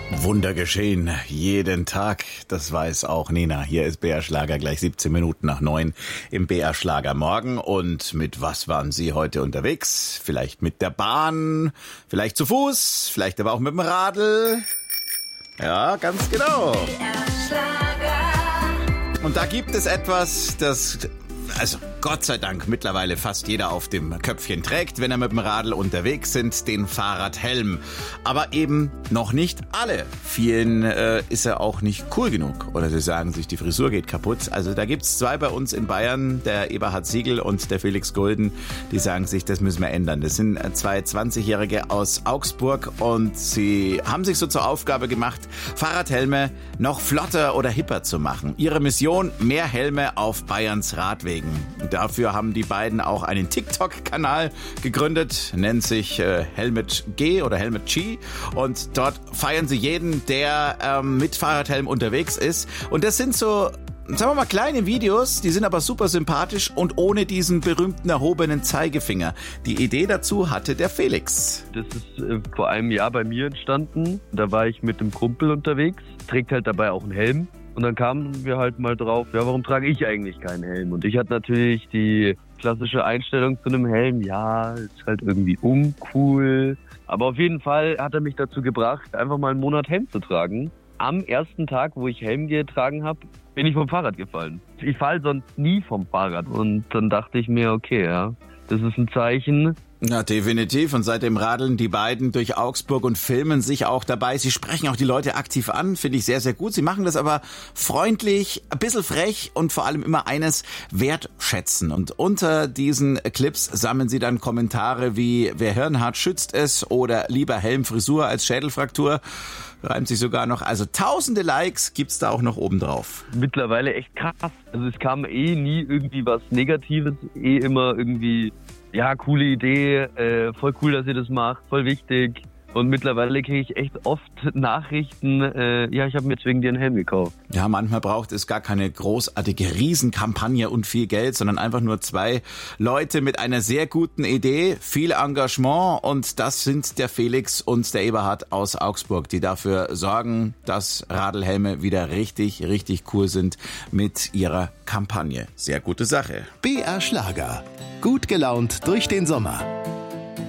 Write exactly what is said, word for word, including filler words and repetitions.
Wunder geschehen, jeden Tag, das weiß auch Nena. Hier ist B R Schlager, gleich siebzehn Minuten nach neun im B R Schlager Morgen. Und mit was waren Sie heute unterwegs? Vielleicht mit der Bahn, vielleicht zu Fuß, vielleicht aber auch mit dem Radl. Ja, ganz genau. B R Schlager. Und da gibt es etwas, das... Also Gott sei Dank mittlerweile fast jeder auf dem Köpfchen trägt, wenn er mit dem Radl unterwegs sind, den Fahrradhelm. Aber eben noch nicht alle. Vielen äh, ist er auch nicht cool genug. Oder sie sagen sich, die Frisur geht kaputt. Also da gibt's zwei bei uns in Bayern, der Eberhard Siegel und der Felix Gulden, die sagen sich, das müssen wir ändern. Das sind zwei zwanzigjährige aus Augsburg und sie haben sich so zur Aufgabe gemacht, Fahrradhelme noch flotter oder hipper zu machen. Ihre Mission, mehr Helme auf Bayerns Radwegen. Dafür haben die beiden auch einen TikTok-Kanal gegründet, nennt sich äh, Helmet G oder Helmet G, und dort feiern sie jeden, der ähm, mit Fahrradhelm unterwegs ist. Und das sind so, sagen wir mal, kleine Videos, die sind aber super sympathisch und ohne diesen berühmten erhobenen Zeigefinger. Die Idee dazu hatte der Felix. Das ist äh, vor einem Jahr bei mir entstanden. Da war ich mit einem Kumpel unterwegs, trägt halt dabei auch einen Helm. Und dann kamen wir halt mal drauf, ja, warum trage ich eigentlich keinen Helm? Und ich hatte natürlich die klassische Einstellung zu einem Helm, ja, ist halt irgendwie uncool. Aber auf jeden Fall hat er mich dazu gebracht, einfach mal einen Monat Helm zu tragen. Am ersten Tag, wo ich Helm getragen habe, bin ich vom Fahrrad gefallen. Ich falle sonst nie vom Fahrrad. Und dann dachte ich mir, okay, ja, das ist ein Zeichen. Ja, definitiv. Und seitdem radeln die beiden durch Augsburg und filmen sich auch dabei. Sie sprechen auch die Leute aktiv an, finde ich sehr, sehr gut. Sie machen das aber freundlich, ein bisschen frech und vor allem immer eines, wertschätzen. Und unter diesen Clips sammeln sie dann Kommentare wie, wer Hirn hat, schützt es, oder lieber Helmfrisur als Schädelfraktur. Reimt sich sogar noch. Also tausende Likes gibt's da auch noch oben drauf. Mittlerweile echt krass. Also es kam eh nie irgendwie was Negatives, eh immer irgendwie... Ja, coole Idee, äh, voll cool, dass ihr das macht, voll wichtig. Und mittlerweile kriege ich echt oft Nachrichten, äh, ja, ich habe mir jetzt wegen dir einen Helm gekauft. Ja, manchmal braucht es gar keine großartige Riesenkampagne und viel Geld, sondern einfach nur zwei Leute mit einer sehr guten Idee, viel Engagement, und das sind der Felix und der Eberhard aus Augsburg, die dafür sorgen, dass Radlhelme wieder richtig, richtig cool sind mit ihrer Kampagne. Sehr gute Sache. B R Schlager. Gut gelaunt durch den Sommer.